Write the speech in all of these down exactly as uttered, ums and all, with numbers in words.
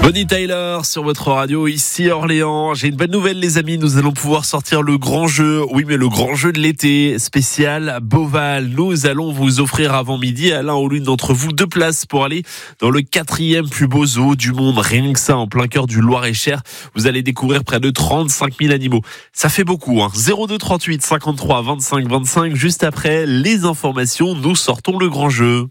Bonnie Tyler sur votre radio, ici Orléans. J'ai une bonne nouvelle les amis, nous allons pouvoir sortir le grand jeu. Oui mais le grand jeu de l'été, spécial Beauval. Nous allons vous offrir avant midi à l'un ou l'une d'entre vous deux places pour aller dans le quatrième plus beau zoo du monde. Rien que ça, en plein cœur du Loir-et-Cher. Vous allez découvrir près de trente-cinq mille animaux. Ça fait beaucoup hein. zéro deux trente-huit cinquante-trois vingt-cinq vingt-cinq. Juste après les informations, nous sortons le grand jeu.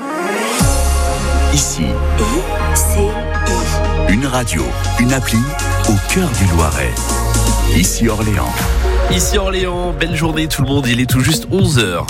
Ici, I C I. une radio, une appli au cœur du Loiret. Ici Orléans. Ici Orléans, belle journée tout le monde, il est tout juste onze heures.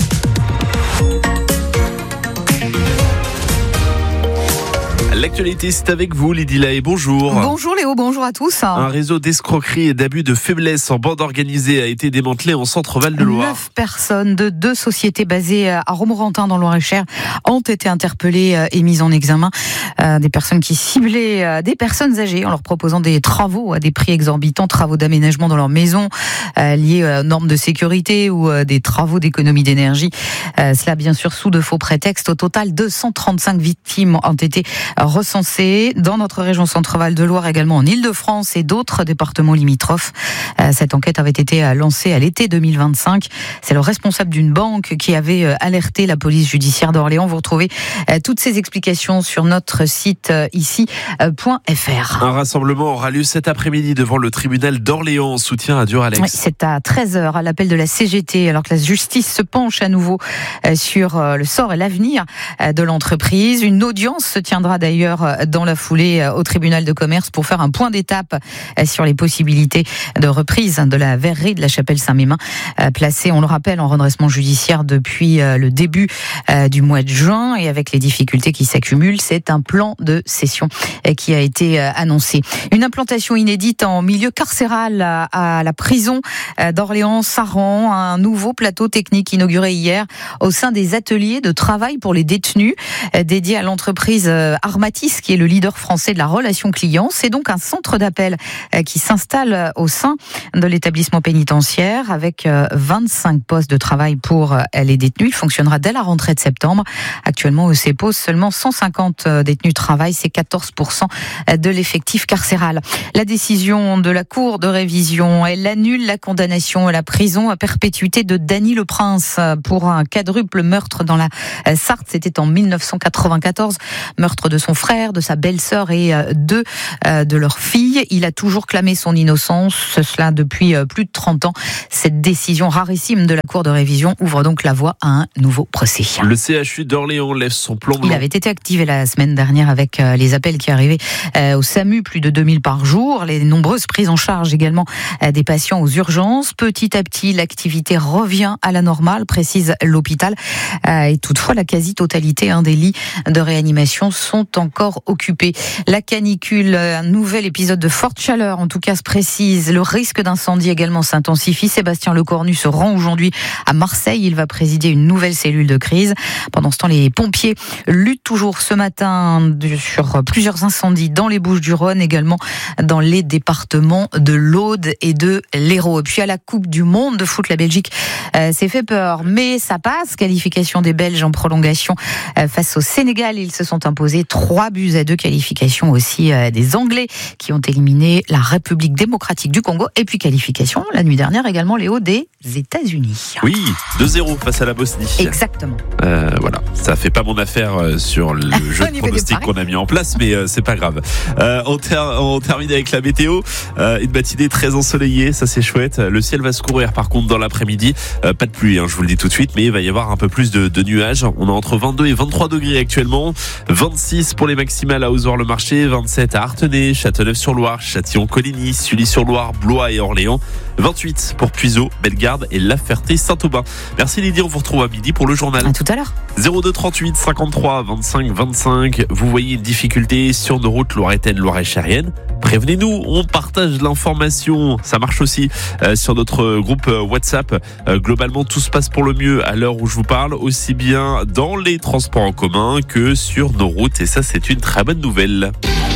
L'actualité, c'est avec vous, Lydie Lahaye, bonjour. Bonjour Léo, bonjour à tous. Un réseau d'escroquerie et d'abus de faiblesse en bande organisée a été démantelé en centre-Val de Loire. Neuf personnes de deux sociétés basées à Romorantin dans le Loir-et-Cher ont été interpellées et mises en examen. Euh, des personnes qui ciblaient euh, des personnes âgées en leur proposant des travaux à des prix exorbitants, travaux d'aménagement dans leur maison, euh, liés aux normes de sécurité ou euh, des travaux d'économie d'énergie. Euh, cela bien sûr sous de faux prétextes. Au total, deux cent trente-cinq victimes ont été recensées dans notre région Centre-Val de Loire, également en Île-de-France et d'autres départements limitrophes. Euh, cette enquête avait été lancée à l'été deux mille vingt-cinq. C'est le responsable d'une banque qui avait alerté la police judiciaire d'Orléans. Vous retrouvez euh, toutes ces explications sur notre site euh, ici point f r. Un rassemblement aura lieu cet après-midi devant le tribunal d'Orléans en soutien à Duralex. Oui, c'est à treize heures à l'appel de la C G T, alors que la justice se penche à nouveau euh, sur euh, le sort et l'avenir euh, de l'entreprise. Une audience se tiendra d'ailleurs dans la foulée euh, au tribunal de commerce pour faire un point d'étape euh, sur les possibilités de reprise de la verrerie de la Chapelle Saint-Mémin, euh, placée, on le rappelle, en redressement judiciaire depuis euh, le début euh, du mois de juin, et avec les difficultés qui s'accumulent, c'est un plan de cession euh, qui a été euh, annoncé. Une implantation inédite en milieu carcéral à, à la prison euh, d'Orléans-Saran, un nouveau plateau technique inauguré hier au sein des ateliers de travail pour les détenus, euh, dédié à l'entreprise euh, Armatis, qui est le leader français de la relation client. C'est donc un centre d'appel euh, qui s'installe au sein de l'établissement pénitentiaire avec euh, vingt-cinq postes de travail pour euh, les détenus. Il fonctionnera dès la rentrée de septembre. Actuellement, au C E P O S, seulement cent cinquante détenus travaillent, c'est quatorze pour cent de l'effectif carcéral. La décision de la Cour de révision, elle annule la condamnation à la prison à perpétuité de Dany Le Prince pour un quadruple meurtre dans la Sarthe. C'était en mille neuf cent quatre-vingt-quatorze. Meurtre de son frère, de sa belle-sœur et de, de leur fille. Il a toujours clamé son innocence, cela depuis plus de trente ans. Cette décision rarissime de la Cour de révision ouvre donc la voie à un nouveau procès. Le C H U d'Orléans lève son plan blanc. Il avait été activé la semaine dernière avec les appels qui arrivaient au SAMU, plus de deux mille par jour, les nombreuses prises en charge également des patients aux urgences. Petit à petit, l'activité revient à la normale, précise l'hôpital. Et toutefois, la quasi-totalité des lits de réanimation sont encore occupés. La canicule, un nouvel épisode de forte chaleur, en tout cas se précise. Le risque d'incendie également s'intensifie. Sébastien Lecornu se rend aujourd'hui à Marseille. Il va présider une nouvelle cellule de crise. Pendant ce temps, les pompiers luttent toujours ce matin sur plusieurs incendies dans les Bouches-du-Rhône, également dans les départements de l'Aude et de l'Hérault. Et puis à la Coupe du Monde de foot, la Belgique euh, s'est fait peur, mais ça passe. Qualification des Belges en prolongation euh, face au Sénégal. Ils se sont imposés trois buts à deux. Qualification aussi euh, des Anglais qui ont éliminé la République démocratique du Congo. Et puis qualification la nuit dernière également, Léo, des États-Unis. Oui, deux zéro face à la Bosnie. Exactement. Euh, voilà, ça fait pas mon affaire euh, sur le jeu de pronostic qu'on a mis en place, mais euh, c'est pas grave. Euh, on, ter- on termine avec la météo. Euh, une matinée très ensoleillée, ça c'est chouette. Le ciel va se couvrir par contre dans l'après-midi. Euh, pas de pluie, hein, je vous le dis tout de suite, mais il va y avoir un peu plus de, de nuages. On est entre vingt-deux et vingt-trois degrés actuellement. vingt-six pour les maximales à Ozoir-le-Marché, vingt-sept à Artenay, Châteauneuf-sur-Loire, Châtillon-Coligny, Sully-sur-Loire, Blois et Orléans. vingt-huit pour Puiseaux, Bellegarde et La Ferté-Saint-Aubin. Merci Lydie, on vous retrouve à midi pour le journal. À tout à l'heure. zéro deux trente-huit cinquante-trois vingt-cinq vingt-cinq. Vous voyez une difficulté sur nos routes loiretaines, loiret-chériennes, prévenez-nous, on partage l'information. Ça marche aussi euh, sur notre groupe euh, WhatsApp. Euh, globalement, tout se passe pour le mieux à l'heure où je vous parle, aussi bien dans les transports en commun que sur nos routes. Et ça, c'est une très bonne nouvelle.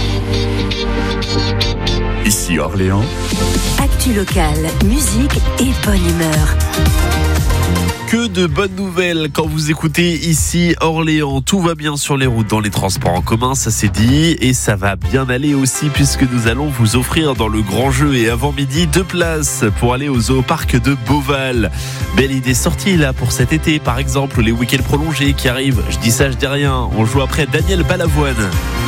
Ici Orléans. Actu locale, musique et bonne humeur. que de bonnes nouvelles quand vous écoutez ici Orléans. Tout va bien sur les routes, dans les transports en commun, ça c'est dit. Et ça va bien aller aussi puisque nous allons vous offrir dans le grand jeu et avant midi deux places pour aller au zooparc de Beauval. Belle idée sortie là pour cet été, par exemple les week-ends prolongés qui arrivent. Je dis ça, je dis rien. On joue après Daniel Balavoine.